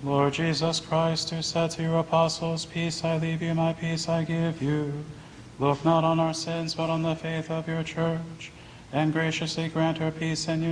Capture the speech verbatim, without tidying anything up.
Lord Jesus Christ, who said to your apostles, "Peace I leave you, my peace I give you," look not on our sins, but on the faith of your church, and graciously grant her peace and